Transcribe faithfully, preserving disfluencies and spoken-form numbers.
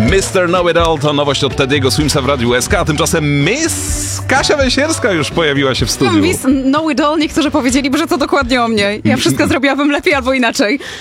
mister Know It All to nowość od Teddy'ego Swimsa w Radiu S K, a tymczasem Miss Kasia Węsierska już pojawiła się w studiu. Miss Know It All, niektórzy powiedzieliby, że to dokładnie o mnie. Ja wszystko zrobiłabym lepiej albo inaczej.